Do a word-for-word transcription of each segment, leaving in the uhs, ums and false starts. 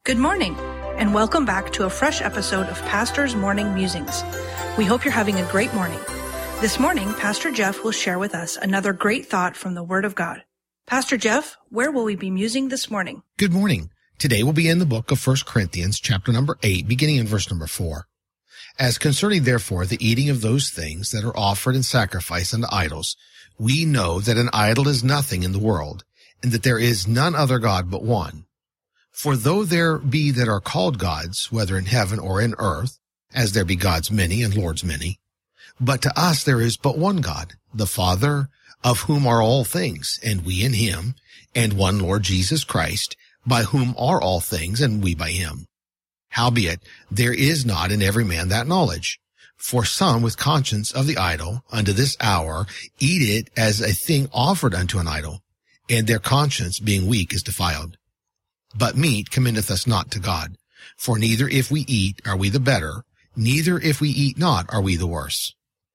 Good morning, and welcome back to a fresh episode of Pastor's Morning Musings. We hope you're having a great morning. This morning, Pastor Jeff will share with us another great thought from the Word of God. Pastor Jeff, where will we be musing this morning? Good morning. Today we'll be in the book of First Corinthians, chapter number eight, beginning in verse number four. As concerning, therefore, the eating of those things that are offered in sacrifice unto idols, we know that an idol is nothing in the world, and that there is none other God but one. For though there be that are called gods, whether in heaven or in earth, as there be gods many and lords many, but to us there is but one God, the Father, of whom are all things, and we in him, and one Lord Jesus Christ, by whom are all things, and we by him. Howbeit, there is not in every man that knowledge. For some with conscience of the idol, unto this hour, eat it as a thing offered unto an idol, and their conscience being weak is defiled. But meat commendeth us not to God. For neither if we eat are we the better, neither if we eat not are we the worse.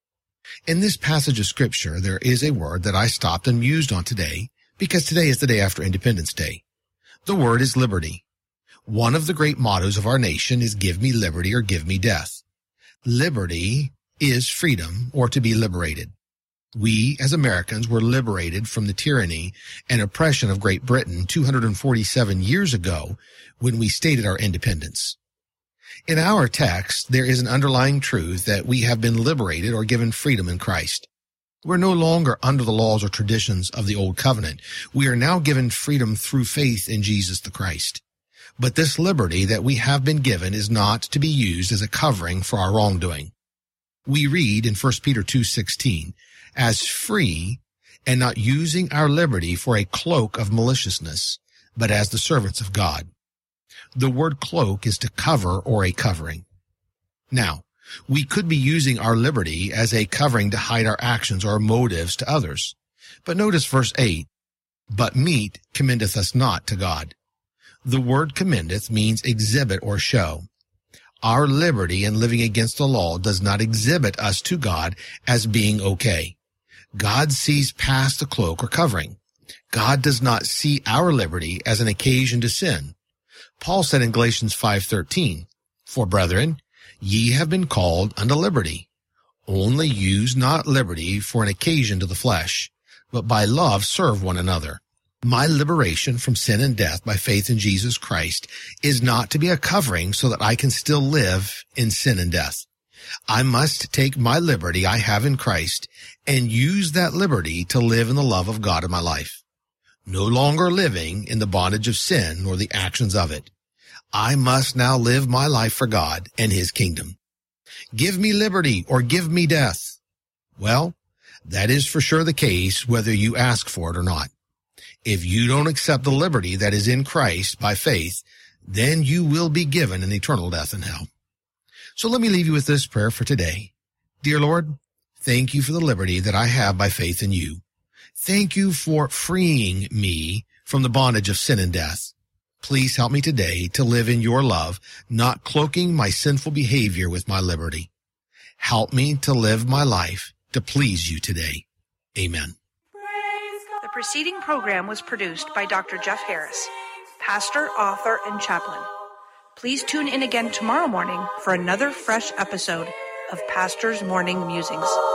In this passage of Scripture, there is a word that I stopped and mused on today, because today is the day after Independence Day. The word is liberty. One of the great mottos of our nation is give me liberty or give me death. Liberty is freedom or to be liberated. We, as Americans, were liberated from the tyranny and oppression of Great Britain two hundred forty-seven years ago when we stated our independence. In our text, there is an underlying truth that we have been liberated or given freedom in Christ. We're no longer under the laws or traditions of the Old Covenant. We are now given freedom through faith in Jesus the Christ. But this liberty that we have been given is not to be used as a covering for our wrongdoing. We read in First Peter two sixteen, as free, and not using our liberty for a cloak of maliciousness, but as the servants of God. The word cloak is to cover or a covering. Now, we could be using our liberty as a covering to hide our actions or motives to others. But notice verse eight, but meat commendeth us not to God. The word commendeth means exhibit or show. Our liberty in living against the law does not exhibit us to God as being okay. God sees past the cloak or covering. God does not see our liberty as an occasion to sin. Paul said in Galatians five thirteen, for brethren, ye have been called unto liberty. Only use not liberty for an occasion to the flesh, but by love serve one another. My liberation from sin and death by faith in Jesus Christ is not to be a covering so that I can still live in sin and death. I must take my liberty I have in Christ and use that liberty to live in the love of God in my life. No longer living in the bondage of sin or the actions of it. I must now live my life for God and his kingdom. Give me liberty or give me death. Well, that is for sure the case whether you ask for it or not. If you don't accept the liberty that is in Christ by faith, then you will be given an eternal death in hell. So let me leave you with this prayer for today. Dear Lord, thank you for the liberty that I have by faith in you. Thank you for freeing me from the bondage of sin and death. Please help me today to live in your love, not cloaking my sinful behavior with my liberty. Help me to live my life to please you today. Amen. The preceding program was produced by Doctor Jeff Harris, pastor, author, and chaplain. Please tune in again tomorrow morning for another fresh episode of Pastor's Morning Musings.